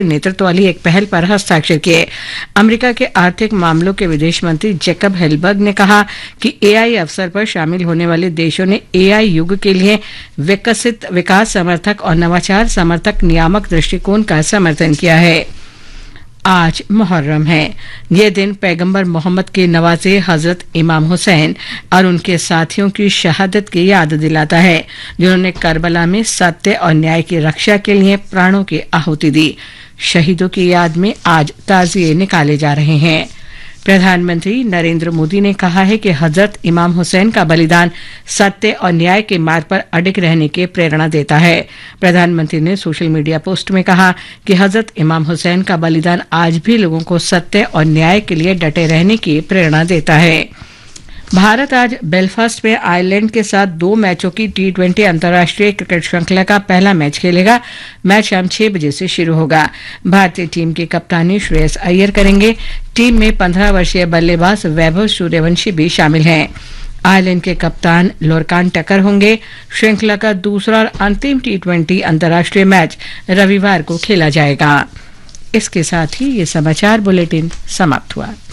नेतृत्व वाली एक पहल पर हस्ताक्षर किए। अमेरिका के आर्थिक मामलों के विदेश मंत्री जैकब हेलबर्ग ने कहा कि एआई अवसर पर शामिल होने वाले देशों ने एआई युग के लिए विकसित विकास समर्थक और नवाचार समर्थक नियामक दृष्टिकोण का समर्थन किया है। आज मुहर्रम है। यह दिन पैगंबर मोहम्मद के नवासे हजरत इमाम हुसैन और उनके साथियों की शहादत की याद दिलाता है, जिन्होंने करबला में सत्य और न्याय की रक्षा के लिए प्राणों की आहुति दी। शहीदों की याद में आज ताज़िए निकाले जा रहे हैं। प्रधानमंत्री नरेंद्र मोदी ने कहा है कि हजरत इमाम हुसैन का बलिदान सत्य और न्याय के मार्ग पर अडिग रहने की प्रेरणा देता है। प्रधानमंत्री ने सोशल मीडिया पोस्ट में कहा कि हजरत इमाम हुसैन का बलिदान आज भी लोगों को सत्य और न्याय के लिए डटे रहने की प्रेरणा देता है। भारत आज बेलफास्ट में आयरलैंड के साथ 2 मैचों की T20 अंतर्राष्ट्रीय क्रिकेट श्रृंखला का पहला मैच खेलेगा। मैच शाम 6 बजे से शुरू होगा। भारतीय टीम की कप्तानी श्रेयस अय्यर करेंगे। टीम में 15 वर्षीय बल्लेबाज वैभव सूर्यवंशी भी शामिल हैं। आयरलैंड के कप्तान लोरकान टकर होंगे। श्रृंखला का दूसरा और अंतिम T20 अंतर्राष्ट्रीय मैच रविवार को खेला जाएगा। इसके साथ ही ये समाचार बुलेटिन समाप्त हुआ।